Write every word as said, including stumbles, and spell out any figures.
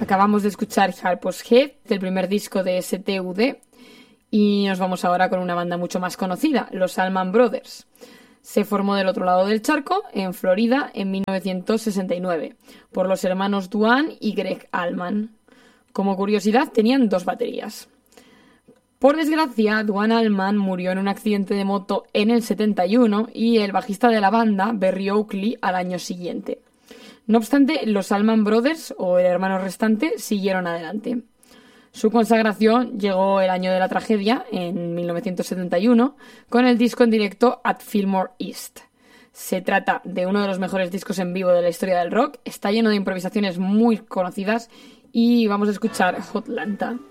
Acabamos de escuchar Harpo's Head, del primer disco de S T U D, y nos vamos ahora con una banda mucho más conocida, los Allman Brothers. Se formó del otro lado del charco, en Florida, en mil novecientos sesenta y nueve, por los hermanos Duane y Greg Allman. Como curiosidad, tenían dos baterías. Por desgracia, Duane Allman murió en un accidente de moto en el setenta y uno y el bajista de la banda, Berry Oakley, al año siguiente. No obstante, los Allman Brothers, o el hermano restante, siguieron adelante. Su consagración llegó el año de la tragedia, en mil novecientos setenta y uno, con el disco en directo At Fillmore East. Se trata de uno de los mejores discos en vivo de la historia del rock, está lleno de improvisaciones muy conocidas y vamos a escuchar Hotlanta.